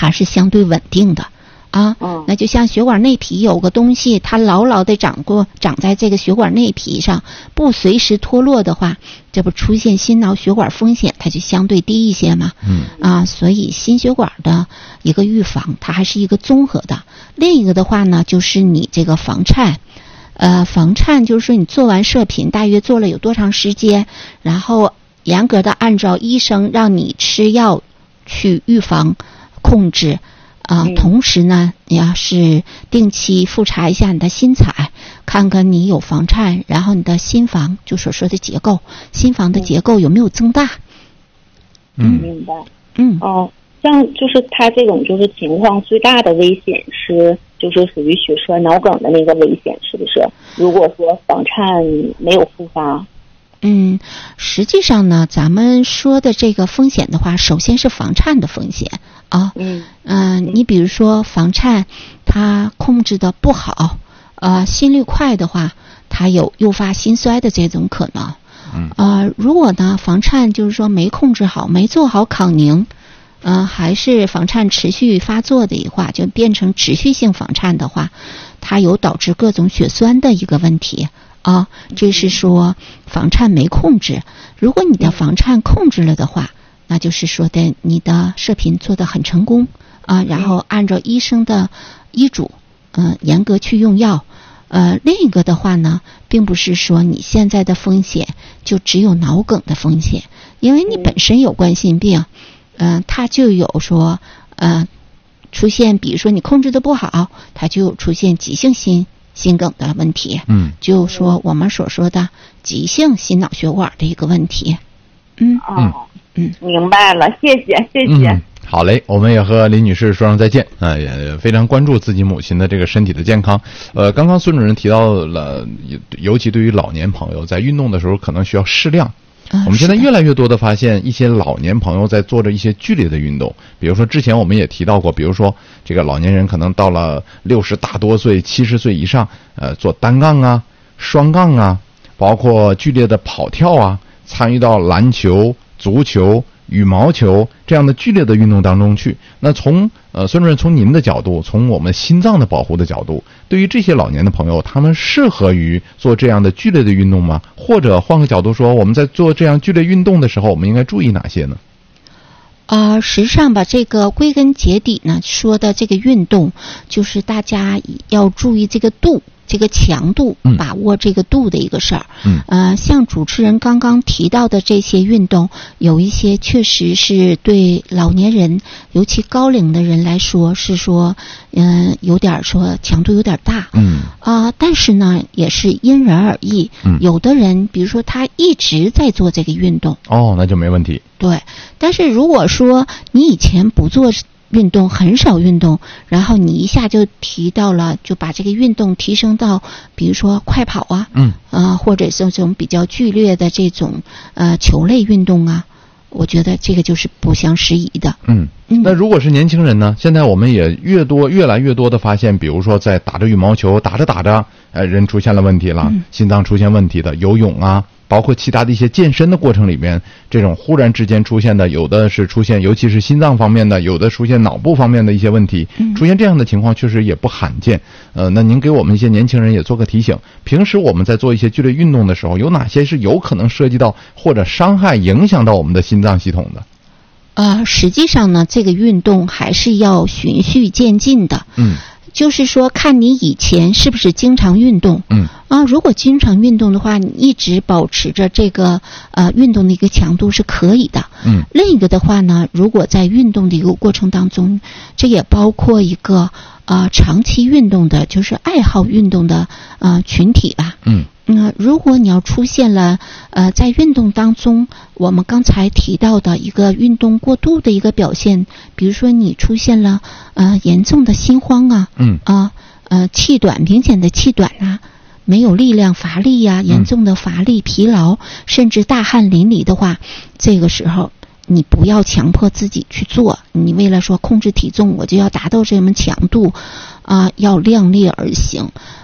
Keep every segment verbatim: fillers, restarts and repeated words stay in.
它是相对稳定的啊。那就像血管内皮有个东西，它牢牢的长过长在这个血管内皮上，不随时脱落的话，这不出现心脑血管风险它就相对低一些嘛。 嗯啊，所以心血管的一个预防，它还是一个综合的。另一个的话呢，就是你这个房颤。呃，房颤就是说你做完射频大约做了有多长时间，然后严格的按照医生让你吃药去预防控制啊、呃嗯。同时呢，你要是定期复查一下你的心彩，看看你有房颤，然后你的心房就所说的结构，心房的结构有没有增大。 嗯， 明白。 嗯， 哦，像就是他这种就是情况最大的危险是。就是属于血栓脑梗的那个危险，是不是？如果说房颤没有复发， 嗯，实际上呢，咱们说的这个风险的话，首先是房颤的风险啊。嗯嗯、呃，你比如说房颤，它控制的不好，呃，心率快的话，它有诱发心衰的这种可能。 嗯呃，如果呢房颤就是说没控制好，没做好抗凝。嗯、呃，还是房颤持续发作的话，就变成持续性房颤的话，它有导致各种血栓的一个问题啊。这是说房颤没控制。如果你的房颤控制了的话，那就是说的你的射频做得很成功啊，然后按照医生的医嘱，嗯、呃，严格去用药。呃，另一个的话呢，并不是说你现在的风险就只有脑梗的风险，因为你本身有冠心病。嗯、呃，它就有说，呃，出现，比如说你控制的不好，它就有出现急性心心梗的问题。 嗯， 就说我们所说的急性心脑血管的一个问题。嗯嗯嗯，明白了，谢谢谢谢。 嗯，好嘞，我们也和林女士说声再见啊、呃，也非常关注自己母亲的这个身体的健康。呃，刚刚孙主任提到了，尤其对于老年朋友，在运动的时候可能需要适量。我们现在越来越多的发现，一些老年朋友在做着一些剧烈的运动，比如说之前我们也提到过，比如说这个老年人可能到了六十大多岁、七十岁以上，呃，做单杠啊、双杠啊，包括剧烈的跑跳啊，参与到篮球、足球、羽毛球这样的剧烈的运动当中去。那从呃孙主任从您的角度，从我们心脏的保护的角度，对于这些老年的朋友，他们适合于做这样的剧烈的运动吗？或者换个角度说，我们在做这样剧烈运动的时候，我们应该注意哪些呢？ 呃，实际上吧，这个归根结底呢，说的这个运动，就是大家要注意这个度。这个强度，把握这个度的一个事儿。嗯，呃，像主持人刚刚提到的这些运动，有一些确实是对老年人，尤其高龄的人来说，是说，嗯、呃，有点说强度有点大。嗯，啊、呃，但是呢，也是因人而异。嗯，有的人，比如说他一直在做这个运动， 哦，那就没问题。 对，但是如果说你以前不做运动，很少运动，然后你一下就提到了，就把这个运动提升到，比如说快跑啊，嗯，啊、呃，或者是这种比较剧烈的这种呃球类运动啊，我觉得这个就是不相适宜的。 嗯，那如果是年轻人呢？现在我们也越多越来越多的发现，比如说在打着羽毛球，打着打着，呃，人出现了问题了，嗯、心脏出现问题的，游泳啊。包括其他的一些健身的过程里面，这种忽然之间出现的，有的是出现，尤其是心脏方面的，有的出现脑部方面的一些问题，出现这样的情况确实也不罕见。呃，那您给我们一些年轻人也做个提醒，平时我们在做一些剧烈运动的时候，有哪些是有可能涉及到或者伤害、影响到我们的心脏系统的？ 呃，实际上呢，这个运动还是要循序渐进的。嗯。就是说，看你以前是不是经常运动。嗯啊，如果经常运动的话，你一直保持着这个呃运动的一个强度是可以的。嗯，另一个的话呢，如果在运动的一个过程当中，这也包括一个呃长期运动的，就是爱好运动的呃群体吧。嗯。嗯，如果你要出现了呃在运动当中，我们刚才提到的一个运动过度的一个表现，比如说你出现了呃严重的心慌啊，嗯啊呃气短，明显的气短啊，没有力量、乏力呀、啊，严重的乏力、疲劳，甚至大汗淋漓的话，这个时候你不要强迫自己去做，你为了说控制体重，我就要达到这么强度啊、呃，要量力而行。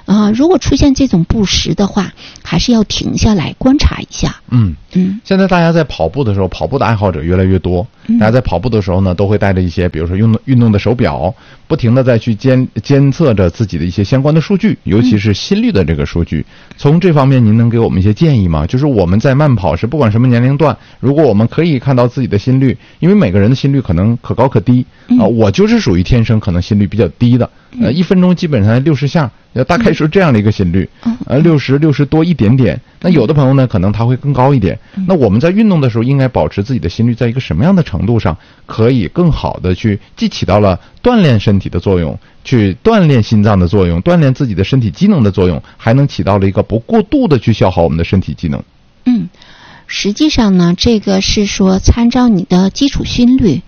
啊、呃，如果出现这种不适的话，还是要停下来观察一下。 嗯嗯，现在大家在跑步的时候，跑步的爱好者越来越多。嗯、大家在跑步的时候呢，都会带着一些，比如说运动运动的手表，不停的再去监监测着自己的一些相关的数据，尤其是心率的这个数据。嗯、从这方面，您能给我们一些建议吗？就是我们在慢跑时，不管什么年龄段，如果我们可以看到自己的心率，因为每个人的心率可能可高可低啊、呃，我就是属于天生可能心率比较低的，呃，一分钟基本上六十下。大概是这样的一个心率，呃，六十六十多一点点。那有的朋友呢，可能他会更高一点。那我们在运动的时候，应该保持自己的心率在一个什么样的程度上，可以更好的去，既起到了锻炼身体的作用，去锻炼心脏的作用，锻炼自己的身体机能的作用，还能起到了一个不过度的去消耗我们的身体机能。 嗯，实际上呢，这个是说参照你的基础心率。